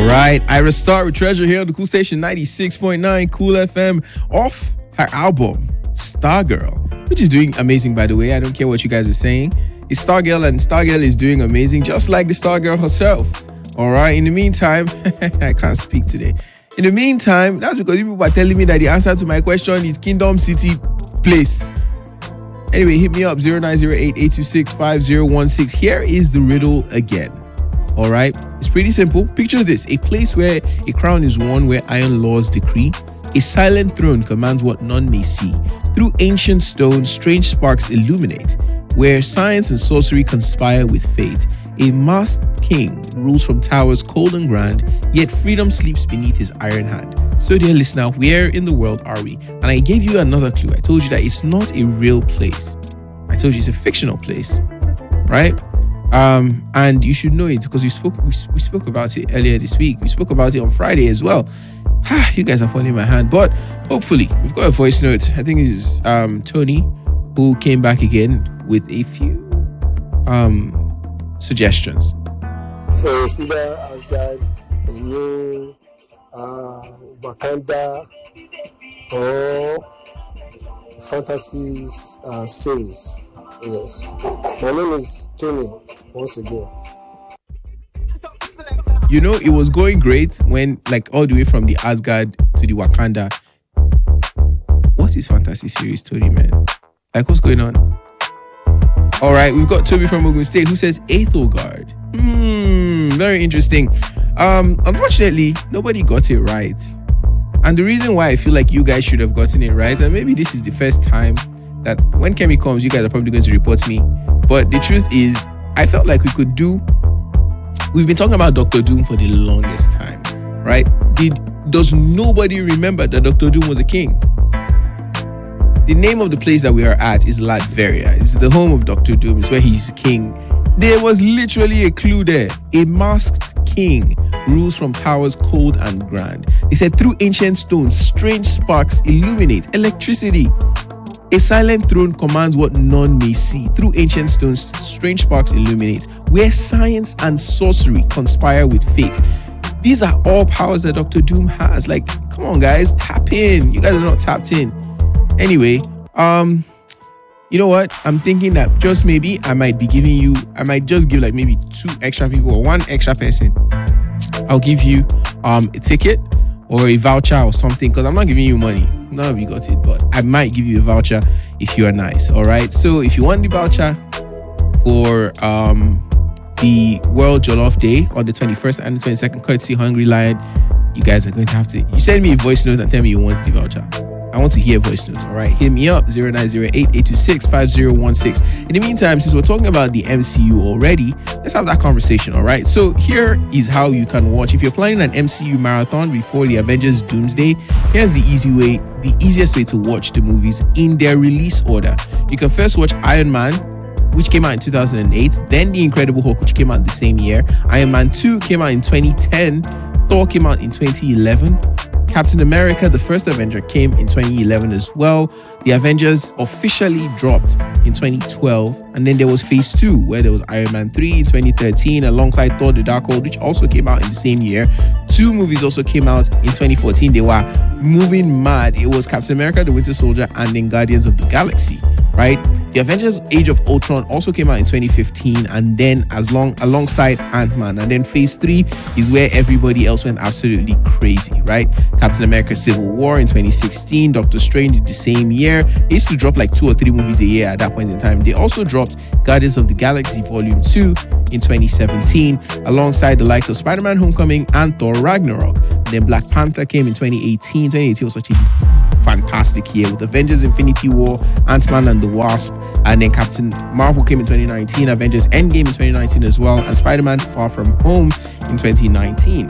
right, I restart with Treasure here on the Cool Station 96.9 Cool FM off her album Stargirl, which is doing amazing, by the way. I don't care what you guys are saying. It's Stargirl, and Stargirl is doing amazing, just like the Stargirl herself. All right, in the meantime, I can't speak today. In the meantime, that's because people are telling me that the answer to my question is Kingdom City Place. Anyway, hit me up 0908-826-5016. Here is the riddle again. All right, it's pretty simple. Picture this: a place where a crown is worn, where iron laws decree. A silent throne commands what none may see. Through ancient stones, strange sparks illuminate, where science and sorcery conspire with fate. A masked king rules from towers cold and grand, yet freedom sleeps beneath his iron hand. So, dear listener, where in the world are we? And I gave you another clue. I told you that it's not a real place. I told you it's a fictional place, right? And you should know it because we spoke about it earlier this week. We spoke about it on Friday as well. You guys are following my hand, but hopefully we've got a voice note. I think it's Tony who came back again with a few suggestions. So you see that as that a new Wakanda or fantasy series. Yes. My name is Tony once again. You know, it was going great when, like, all the way from the Asgard to the Wakanda. What is fantasy series, Tony, man? Like, what's going on? All right, we've got Toby from Ogun State who says Aethelgard. Very interesting. Unfortunately, nobody got it right. And the reason why I feel like you guys should have gotten it right, and maybe this is the first time that when Kemi comes, you guys are probably going to report me. But the truth is, I felt like we've been talking about Dr. Doom for the longest time, right? Does nobody remember that Dr. Doom was a king? The name of the place that we are at is Latveria. It's the home of Dr. Doom. It's where he's king. There was literally a clue there. A masked king rules from towers cold and grand. They said through ancient stones, strange sparks illuminate electricity. A silent throne commands what none may see. Through ancient stones, strange sparks illuminate, where science and sorcery conspire with fate. These are all powers that Dr. Doom has. Like, come on, guys, tap in. You guys are not tapped in. Anyway, you know what? I'm thinking that just maybe I might just give like maybe 2 extra people or 1 extra person. I'll give you a ticket or a voucher or something, because I'm not giving you money. None of you got it, but I might give you a voucher if you are nice. All right. So if you want the voucher for the World Jollof Day on the 21st and the 22nd, courtesy Hungry Lion, you guys are going to have to. You send me a voice note and tell me you want the voucher. I want to hear voice notes. All right. Hit me up 0908-826-5016. In the meantime, since we're talking about the MCU already, let's have that conversation. All right. So here is how you can watch. If you're planning an MCU marathon before the Avengers Doomsday, here's the easiest way to watch the movies in their release order. You can first watch Iron Man, which came out in 2008, then The Incredible Hulk, which came out the same year. Iron Man 2 came out in 2010. Thor came out in 2011. Captain America, the First Avenger, came in 2011 as well. The Avengers officially dropped in 2012. And then there was Phase 2, where there was Iron Man 3 in 2013, alongside Thor: The Dark World, which also came out in the same year. 2 movies also came out in 2014. They were moving mad. It was Captain America, The Winter Soldier, and then Guardians of the Galaxy, right? The Avengers Age of Ultron also came out in 2015, and then alongside Ant-Man. And then Phase 3 is where everybody else went absolutely crazy, right? Captain America Civil War in 2016, Doctor Strange the same year. They used to drop like 2 or 3 movies a year at that point in time. They also dropped Guardians of the Galaxy Volume 2 in 2017, alongside the likes of Spider-Man Homecoming and Thor Ragnarok. And then Black Panther came in 2018. 2018 was such a fantastic year with Avengers Infinity War, Ant-Man and the Wasp, and then Captain Marvel came in 2019, Avengers Endgame in 2019 as well, and Spider-Man Far From Home in 2019.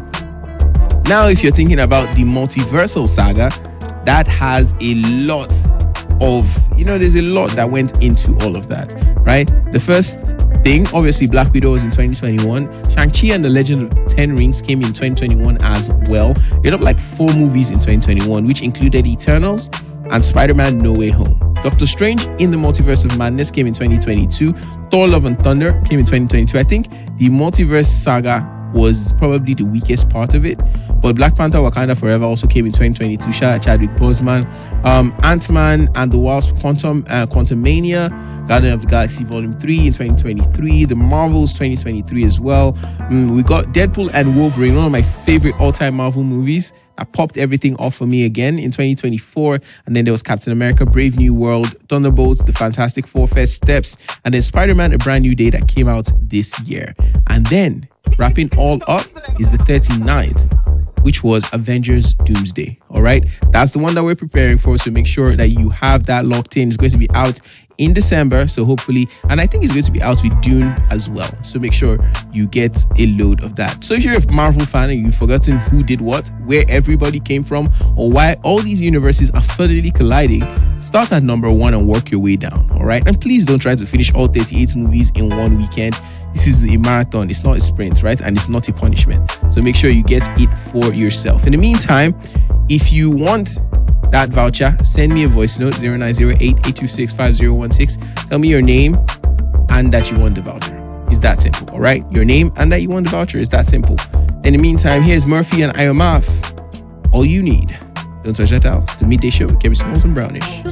Now, if you're thinking about the multiversal saga, that has a lot of, there's a lot that went into all of that, right? The first thing, obviously, Black Widow was in 2021. Shang-Chi and the Legend of the Ten Rings came in 2021 as well. They had like 4 movies in 2021, which included Eternals and Spider-Man No Way Home. Doctor Strange in the Multiverse of Madness came in 2022. Thor Love and Thunder came in 2022. I think the multiverse saga was probably the weakest part of it. But Black Panther Wakanda Forever also came in 2022. Shout out Chadwick Boseman. Ant-Man and the Wasp Quantumania, Guardian of the Galaxy Volume 3 in 2023. The Marvels 2023 as well. We got Deadpool and Wolverine, one of my favorite all-time Marvel movies. I popped everything off for me again in 2024. And then there was Captain America, Brave New World, Thunderbolts, The Fantastic Four, First Steps, and then Spider-Man, A Brand New Day that came out this year. And then wrapping all up is the 39th, which was Avengers Doomsday. All right. That's the one that we're preparing for. So make sure that you have that locked in. It's going to be out in December. So hopefully, and I think it's going to be out with Dune as well. So make sure you get a load of that. So if you're a Marvel fan and you've forgotten who did what, where everybody came from, or why all these universes are suddenly colliding, start at number 1 and work your way down. All right. And please don't try to finish all 38 movies in one weekend. This is a marathon. It's not a sprint, right? And it's not a punishment. So make sure you get it for yourself. In the meantime, if you want that voucher, send me a voice note 0908-826-5016. Tell me your name and that you want the voucher. It's that simple. All right. Your name and that you want the voucher. It's that simple. In the meantime, here's Murphy and Iomaf. All you need. Don't touch that dial. It's the midday show with Kevin Smalls and Brownish.